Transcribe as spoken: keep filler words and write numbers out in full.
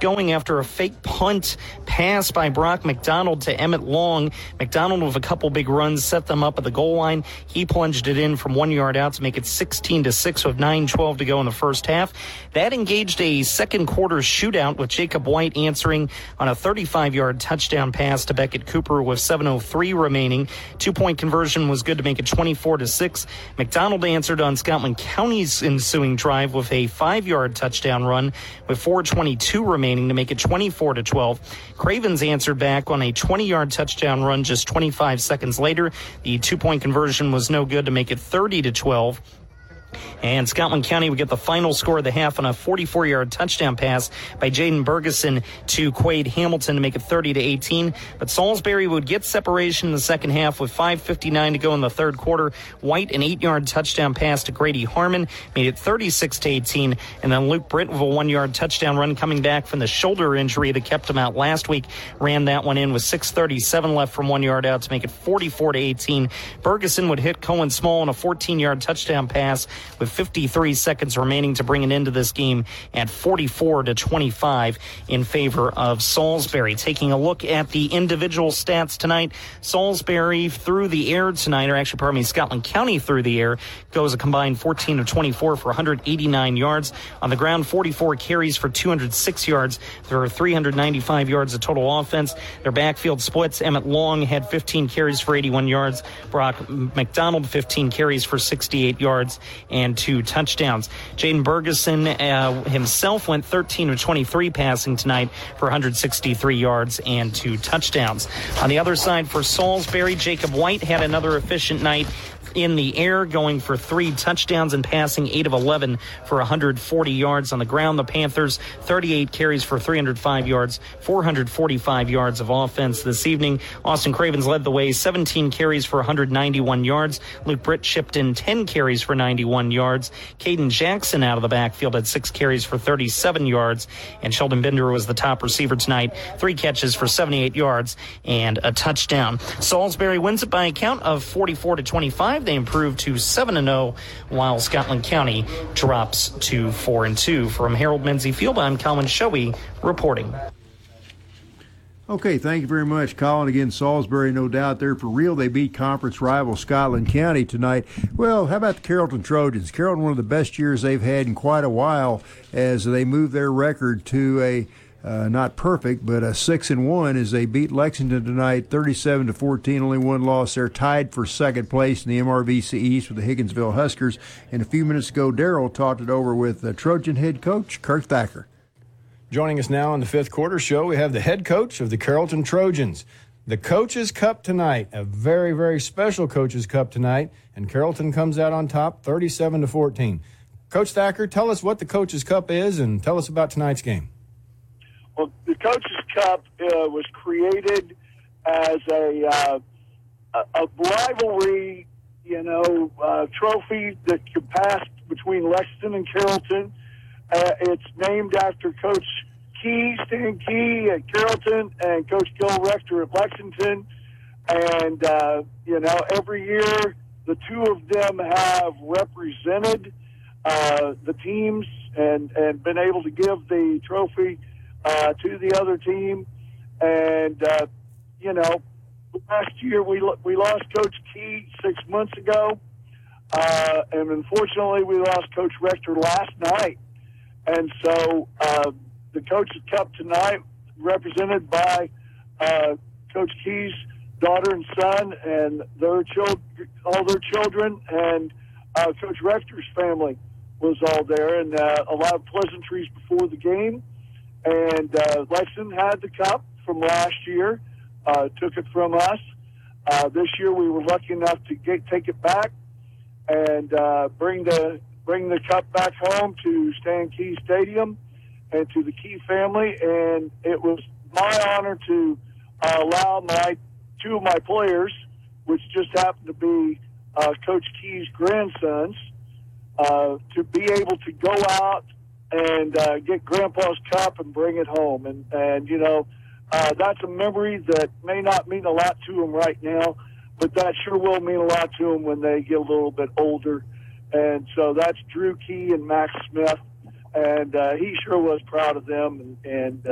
going after a fake punt pass by Brock McDonald to Emmett Long. McDonald with a couple big runs set them up at the goal line. He plunged it in from one yard out to make it sixteen to six with nine twelve to go in the first half. That engaged a second quarter shootout with Jacob White answering on a thirty-five-yard touchdown pass to Beckett Cooper with seven oh three remaining. Two-point conversion was good to make it twenty-four to six. McDonald answered on Scotland County's ensuing drive with a five-yard touchdown run with four twenty-two remaining to make it twenty-four to twelve. Cravens answered back on a twenty-yard touchdown run just twenty-five seconds later. The two-point conversion was no good to make it thirty to twelve. And Scotland County would get the final score of the half on a forty-four-yard touchdown pass by Jaden Bergeson to Quade Hamilton to make it thirty to eighteen. But Salisbury would get separation in the second half with five fifty-nine to go in the third quarter. White, an eight-yard touchdown pass to Grady Harmon, made it thirty-six to eighteen. And then Luke Britt with a one-yard touchdown run coming back from the shoulder injury that kept him out last week, ran that one in with six thirty-seven left from one yard out to make it forty-four to eighteen. Bergeson would hit Cohen Small on a fourteen-yard touchdown pass with fifty-three seconds remaining to bring it into this game at forty-four to twenty-five in favor of Salisbury. Taking a look at the individual stats tonight, Salisbury through the air tonight, or actually, pardon me, Scotland County through the air goes a combined fourteen of twenty-four for one hundred eighty-nine yards. On the ground, forty-four carries for two hundred six yards. There are three hundred ninety-five yards of total offense. Their backfield splits. Emmett Long had fifteen carries for eighty-one yards. Brock McDonald, fifteen carries for sixty-eight yards and two touchdowns. Jaden Bergeson uh, himself went thirteen of twenty-three passing tonight for one hundred sixty-three yards and two touchdowns. On the other side for Salisbury, Jacob White had another efficient night in the air, going for three touchdowns and passing eight of eleven for one hundred forty yards. On the ground, the Panthers, thirty-eight carries for three hundred five yards, four hundred forty-five yards of offense this evening. Austin Cravens led the way, seventeen carries for one hundred ninety-one yards. Luke Britt chipped in ten carries for ninety-one yards. Caden Jackson out of the backfield had six carries for thirty-seven yards. And Sheldon Bender was the top receiver tonight, three catches for seventy-eight yards and a touchdown. Salisbury wins it by a count of forty-four to twenty-five. They improve to seven and oh, while Scotland County drops to four and two. From Harold Menzie Field, I'm Colin Shoey reporting. Okay, thank you very much, Colin. Again, Salisbury, no doubt, they're for real. They beat conference rival Scotland County tonight. Well, how about the Carrollton Trojans? Carrollton, one of the best years they've had in quite a while as they move their record to a Uh, not perfect, but a six and one as they beat Lexington tonight, thirty-seven to fourteen. Only one loss. They're tied for second place in the M R V C East with the Higginsville Huskers. And a few minutes ago, Darrell talked it over with uh, Trojan head coach Kirk Thacker. Joining us now on the fifth quarter show, we have the head coach of the Carrollton Trojans. The Coaches Cup tonight, a very, very special Coaches Cup tonight, and Carrollton comes out on top, thirty-seven to fourteen. Coach Thacker, tell us what the Coaches Cup is and tell us about tonight's game. Well, the Coaches Cup uh, was created as a, uh, a, a rivalry, you know, uh, trophy that could pass between Lexington and Carrollton. Uh, it's named after Coach Key, Stan Key at Carrollton, and Coach Gil Rector at Lexington. And, uh, you know, every year the two of them have represented uh, the teams and, and been able to give the trophy Uh, to the other team. And, uh, you know, last year we we lost Coach Key six months ago. Uh, and unfortunately we lost Coach Rector last night. And so uh, the Coaches Cup tonight, represented by uh, Coach Key's daughter and son and their children, all their children, and uh, Coach Rector's family was all there. And uh, a lot of pleasantries before the game. And uh, Lexington had the cup from last year, uh, took it from us. Uh, this year we were lucky enough to get, take it back and uh, bring the bring the cup back home to Stan Key Stadium and to the Key family. And it was my honor to uh, allow my two of my players, which just happened to be uh, Coach Key's grandsons, uh, to be able to go out and uh, get Grandpa's cup and bring it home. And, and you know, uh, that's a memory that may not mean a lot to them right now, but that sure will mean a lot to them when they get a little bit older. And so that's Drew Key and Max Smith, and uh, he sure was proud of them. And, and